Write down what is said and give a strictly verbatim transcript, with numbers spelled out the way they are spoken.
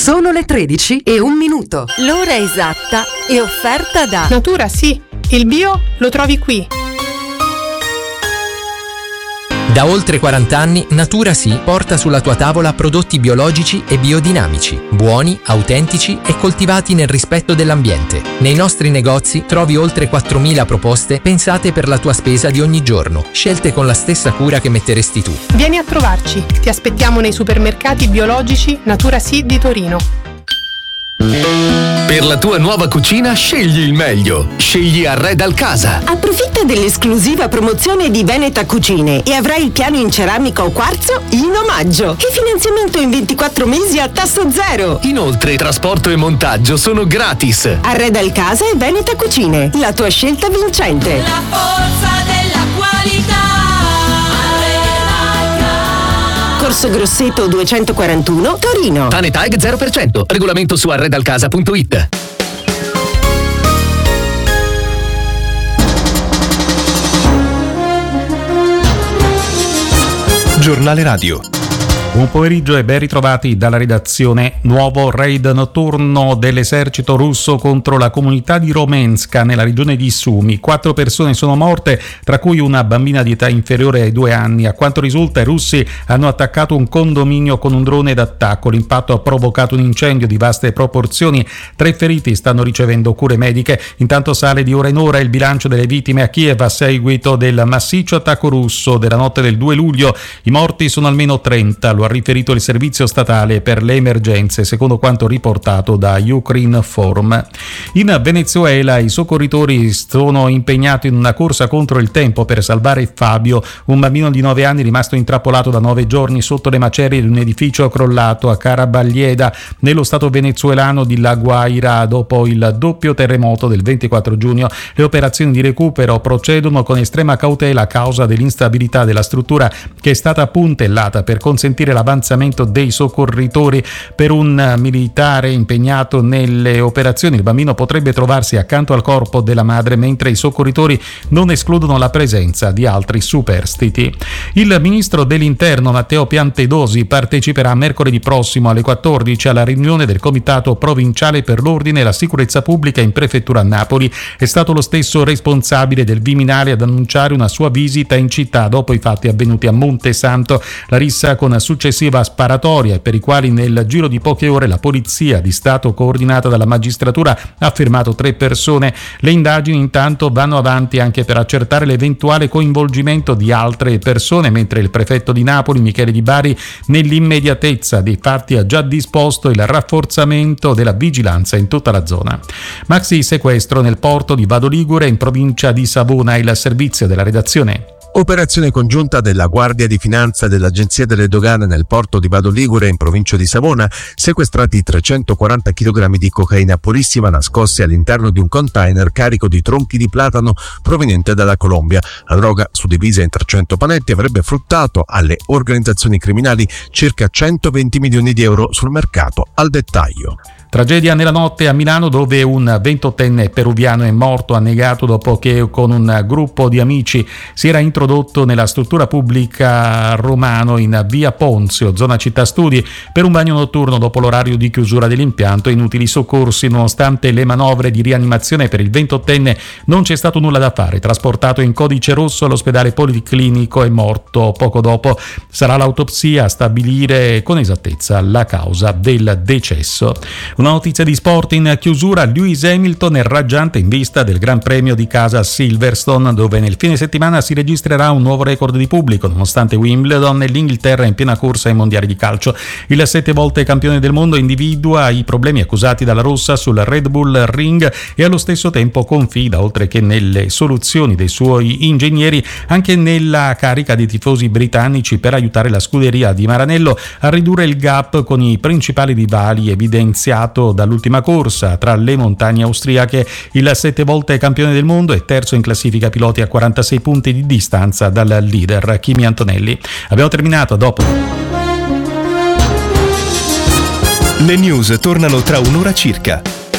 Sono le tredici e un minuto. L'ora esatta è offerta da Natura Sì, il bio lo trovi qui. Da oltre quaranta anni Natura Sì porta sulla tua tavola prodotti biologici e biodinamici, buoni, autentici e coltivati nel rispetto dell'ambiente. Nei nostri negozi trovi oltre quattromila proposte pensate per la tua spesa di ogni giorno, scelte con la stessa cura che metteresti tu. Vieni a trovarci, ti aspettiamo nei supermercati biologici Natura Sì di Torino. Per la tua nuova cucina scegli il meglio. Scegli Arredal Casa. Approfitta dell'esclusiva promozione di Veneta Cucine e avrai il piano in ceramica o quarzo in omaggio e finanziamento in ventiquattro mesi a tasso zero. Inoltre trasporto e montaggio sono gratis. Arredal Casa e Veneta Cucine, la tua scelta vincente. La forza della qualità. Corso Grosseto duecentoquarantuno, Torino. Tanetag zero per cento. Regolamento su arredalcasa punto it. Giornale Radio. Buon pomeriggio e ben ritrovati dalla redazione. Nuovo raid notturno dell'esercito russo contro la comunità di Romenska nella regione di Sumi. Quattro persone sono morte, tra cui una bambina di età inferiore ai due anni. A quanto risulta, i russi hanno attaccato un condominio con un drone d'attacco. L'impatto ha provocato un incendio di vaste proporzioni. Tre feriti stanno ricevendo cure mediche. Intanto sale di ora in ora il bilancio delle vittime a Kiev a seguito del massiccio attacco russo della notte del due luglio. I morti sono almeno trenta. Lo ha riferito il servizio statale per le emergenze, secondo quanto riportato da Ukrinform. In Venezuela i soccorritori sono impegnati in una corsa contro il tempo per salvare Fabio, un bambino di nove anni rimasto intrappolato da nove giorni sotto le macerie di un edificio crollato a Carabaglieda, nello stato venezuelano di La Guaira, dopo il doppio terremoto del ventiquattro giugno. Le operazioni di recupero procedono con estrema cautela a causa dell'instabilità della struttura, che è stata puntellata per consentire l'avanzamento dei soccorritori. Per un militare impegnato nelle operazioni, il bambino potrebbe trovarsi accanto al corpo della madre, mentre i soccorritori non escludono la presenza di altri superstiti. Il ministro dell'Interno Matteo Piantedosi parteciperà mercoledì prossimo alle quattordici alla riunione del Comitato Provinciale per l'Ordine e la Sicurezza Pubblica in Prefettura a Napoli. È stato lo stesso responsabile del Viminale ad annunciare una sua visita in città dopo i fatti avvenuti a Montesanto, la rissa con successiva sparatoria, per i quali nel giro di poche ore la Polizia di Stato, coordinata dalla magistratura, ha fermato tre persone. Le indagini intanto vanno avanti anche per accertare l'eventuale coinvolgimento di altre persone, mentre il prefetto di Napoli Michele Di Bari, nell'immediatezza dei fatti, ha già disposto il rafforzamento della vigilanza in tutta la zona. Maxi sequestro nel porto di Vado Ligure in provincia di Savona. Il servizio della redazione. Operazione congiunta della Guardia di Finanza e dell'Agenzia delle Dogane nel porto di Vado Ligure in provincia di Savona. Sequestrati trecentoquaranta chilogrammi di cocaina purissima nascosti all'interno di un container carico di tronchi di platano proveniente dalla Colombia. La droga, suddivisa in trecento panetti, avrebbe fruttato alle organizzazioni criminali circa centoventi milioni di euro sul mercato al dettaglio. Tragedia nella notte a Milano, dove un ventottenne peruviano è morto annegato dopo che con un gruppo di amici si era introdotto nella struttura pubblica Romano in via Ponzio, zona città studi, per un bagno notturno dopo l'orario di chiusura dell'impianto. Inutili soccorsi, nonostante le manovre di rianimazione per il ventottenne non c'è stato nulla da fare. Trasportato in codice rosso all'ospedale policlinico, è morto poco dopo. Sarà l'autopsia a stabilire con esattezza la causa del decesso. Una notizia di sport in chiusura: Lewis Hamilton è raggiante in vista del Gran Premio di casa a Silverstone, dove nel fine settimana si registrerà un nuovo record di pubblico, nonostante Wimbledon e l'Inghilterra in piena corsa ai mondiali di calcio. Il sette volte campione del mondo individua i problemi accusati dalla rossa sul Red Bull Ring e allo stesso tempo confida, oltre che nelle soluzioni dei suoi ingegneri, anche nella carica dei tifosi britannici per aiutare la scuderia di Maranello a ridurre il gap con i principali rivali evidenziato dall'ultima corsa tra le montagne austriache. Il sette volte campione del mondo è terzo in classifica piloti a quarantasei punti di distanza dal leader Kimi Antonelli. Abbiamo terminato, dopo. Le news tornano tra un'ora circa.